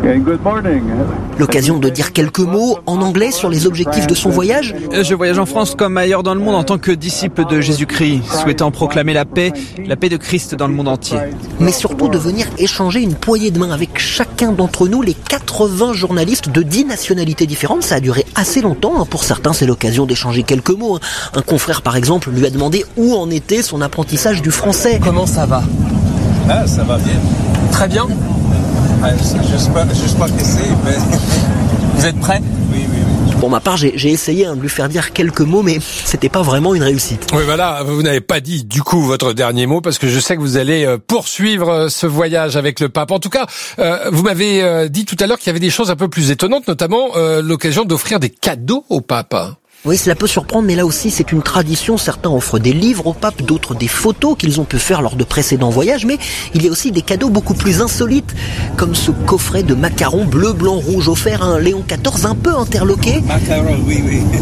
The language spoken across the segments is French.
L'occasion de dire quelques mots en anglais sur les objectifs de son voyage. Je voyage en France comme ailleurs dans le monde en tant que disciple de Jésus-Christ, souhaitant proclamer la paix de Christ dans le monde entier. Mais surtout de venir échanger une poignée de main avec chacun d'entre nous, les 80 journalistes de 10 nationalités différentes. Ça a duré assez longtemps. Pour certains, c'est l'occasion d'échanger quelques mots. Un confrère, par exemple, lui a demandé où en était son apprentissage du français. Comment ça va ? Ah, ça va bien. Très bien. Je sais pas que c'est, mais... Vous êtes prêts ? Oui. Pour ma part, j'ai essayé de lui faire dire quelques mots, mais c'était pas vraiment une réussite. Oui, voilà, vous n'avez pas dit du coup votre dernier mot, parce que je sais que vous allez poursuivre ce voyage avec le pape. En tout cas, vous m'avez dit tout à l'heure qu'il y avait des choses un peu plus étonnantes, notamment l'occasion d'offrir des cadeaux au pape. Oui, cela peut surprendre, mais là aussi c'est une tradition. Certains offrent des livres au pape, d'autres des photos qu'ils ont pu faire lors de précédents voyages, mais il y a aussi des cadeaux beaucoup plus insolites, comme ce coffret de macarons bleu, blanc, rouge offert à un Léon XIV un peu interloqué. Macarons, oui.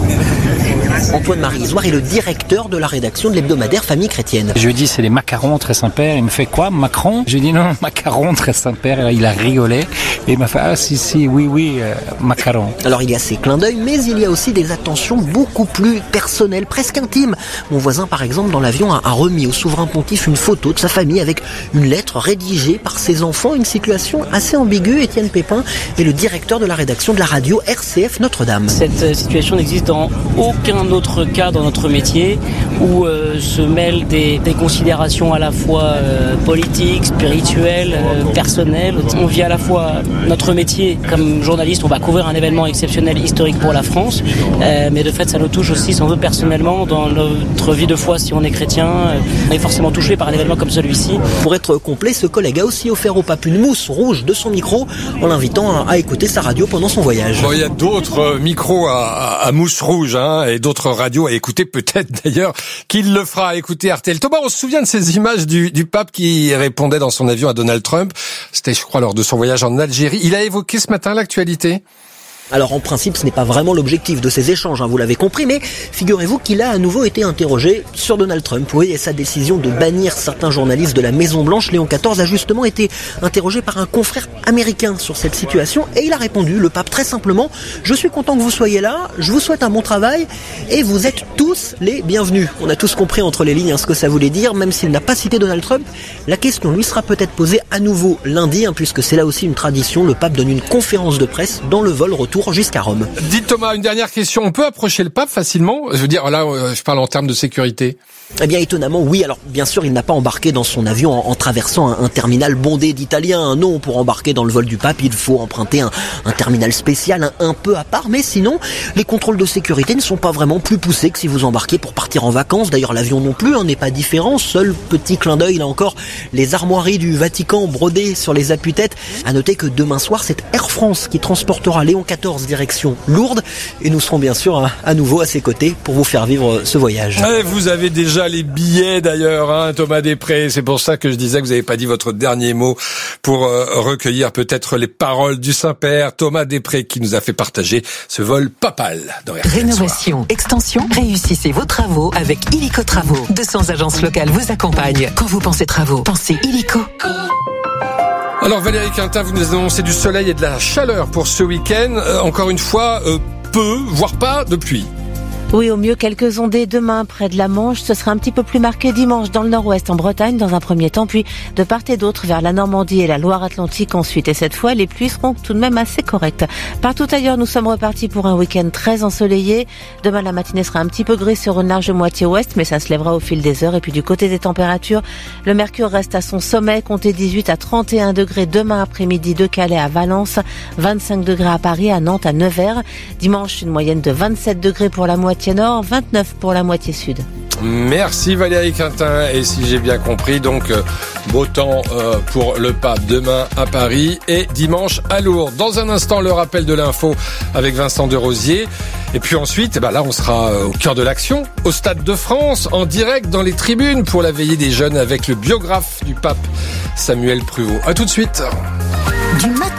Antoine-Marie Isoire est le directeur de la rédaction de l'hebdomadaire Famille Chrétienne. Je lui ai dit c'est les macarons très Saint-Père. Il me fait quoi, Macron ? Je lui ai dit non, macarons très Saint-Père. Et là, il a rigolé et il m'a fait ah si oui macarons. Alors il y a ces clins d'œil, mais il y a aussi des attentions beaucoup plus personnelles, presque intimes. Mon voisin par exemple dans l'avion a remis au souverain pontife une photo de sa famille avec une lettre rédigée par ses enfants. Une situation assez ambiguë. Étienne Pépin est le directeur de la rédaction de la radio RCF Notre-Dame. Cette situation n'existe dans aucun autre cas dans notre métier où se mêlent des considérations à la fois politiques, spirituelles, personnelles. On vit à la fois notre métier comme journaliste, on va couvrir un événement exceptionnel, historique pour la France, mais de fait ça nous touche aussi sans doute personnellement dans notre vie de foi. Si on est chrétien, on est forcément touché par un événement comme celui-ci. Pour être complet, ce collègue a aussi offert au pape une mousse rouge de son micro en l'invitant à écouter sa radio pendant son voyage. Bon, il y a d'autres micros à mousse rouge et d'autres radios à écouter, peut-être d'ailleurs qu'il le fera. Écoutez RTL. Thomas, on se souvient de ces images du pape qui répondait dans son avion à Donald Trump. C'était, je crois, lors de son voyage en Algérie. Il a évoqué ce matin l'actualité. Alors en principe ce n'est pas vraiment l'objectif de ces échanges, vous l'avez compris, mais figurez-vous qu'il a à nouveau été interrogé sur Donald Trump. Oui, et sa décision de bannir certains journalistes de la Maison Blanche. Léon XIV a justement été interrogé par un confrère américain sur cette situation et il a répondu, le pape, très simplement: je suis content que vous soyez là, je vous souhaite un bon travail et vous êtes tous les bienvenus. On a tous compris entre les lignes ce que ça voulait dire, même s'il n'a pas cité Donald Trump. La question lui sera peut-être posée à nouveau lundi, puisque c'est là aussi une tradition, le pape donne une conférence de presse dans le vol retour jusqu'à Rome. Dites Thomas, une dernière question. On peut approcher le pape facilement ? Je veux dire, là, je parle en termes de sécurité. Eh bien, étonnamment, oui. Alors, bien sûr, il n'a pas embarqué dans son avion en traversant un terminal bondé d'Italiens. Non, pour embarquer dans le vol du pape, il faut emprunter un terminal spécial, un peu à part. Mais sinon, les contrôles de sécurité ne sont pas vraiment plus poussés que si vous embarquez pour partir en vacances. D'ailleurs, l'avion non plus n'est pas différent. Seul petit clin d'œil, là encore, les armoiries du Vatican brodées sur les appuis-têtes. À noter que demain soir, c'est Air France qui transportera Léon XIV direction Lourdes. Et nous serons bien sûr à nouveau à ses côtés pour vous faire vivre ce voyage. Et vous avez déjà les billets d'ailleurs, Thomas Després. C'est pour ça que je disais que vous n'avez pas dit votre dernier mot pour recueillir peut-être les paroles du Saint-Père. Thomas Després qui nous a fait partager ce vol papal dans RTL Rénovation, Soir. extension, réussissez vos travaux avec Illico Travaux. 200 agences locales vous accompagnent. Quand vous pensez travaux, pensez Illico. Alors Valérie Quintin, vous nous annoncez du soleil et de la chaleur pour ce week-end. Encore une fois, peu, voire pas de pluie. Oui, au mieux quelques ondées demain près de la Manche. Ce sera un petit peu plus marqué dimanche dans le nord-ouest en Bretagne dans un premier temps, puis de part et d'autre vers la Normandie et la Loire-Atlantique ensuite. Et cette fois, les pluies seront tout de même assez correctes. Partout ailleurs, nous sommes repartis pour un week-end très ensoleillé. Demain, la matinée sera un petit peu grise sur une large moitié ouest, mais ça se lèvera au fil des heures. Et puis du côté des températures, le mercure reste à son sommet, comptez 18 à 31 degrés demain après-midi de Calais à Valence, 25 degrés à Paris, à Nantes, à Nevers. Dimanche, une moyenne de 27 degrés pour la moitié nord, 29 pour la moitié sud. Merci Valérie Quintin. Et si j'ai bien compris, donc beau temps pour le pape demain à Paris et dimanche à Lourdes. Dans un instant, le rappel de l'info avec Vincent Derosier. Et puis ensuite, là on sera au cœur de l'action, au Stade de France, en direct dans les tribunes pour la veillée des jeunes avec le biographe du pape Samuel Pruvot. À tout de suite.